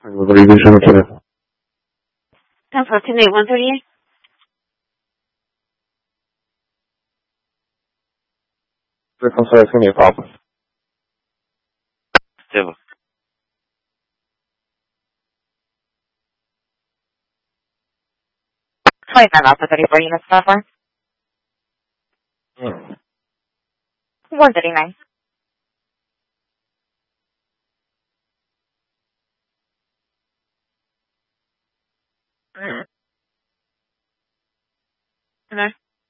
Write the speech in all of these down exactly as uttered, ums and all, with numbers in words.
What are you doing today? ten fourteen eight one thirty-eight. I'm sorry, it's going to be a problem. Still. twenty-five Alpha thirty-four units software. Hmm. one thirty-nine. Mm. No.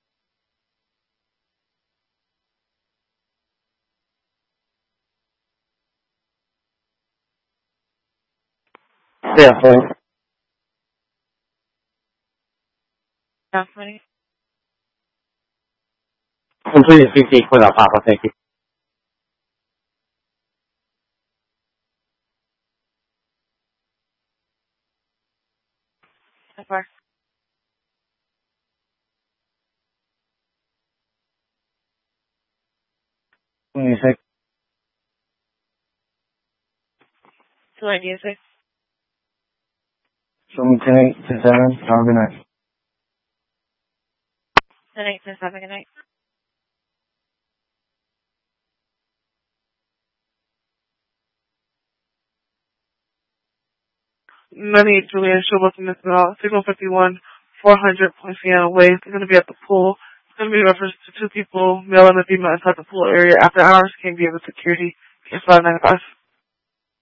Yeah, fine. No, money. Complete fifty without Papa, thank you. Software. twenty-six. two ninety-six. Show me ten eight to seven. Have a good night. ten eight to seven, good night. Many Julian Showbook in this middle, signal fifty-one, four hundred Point Sienna Way. They're going to be at the pool. It's going to be in reference to two people, male and a female, inside the pool area. After hours, can be with security. Case five ninety-five.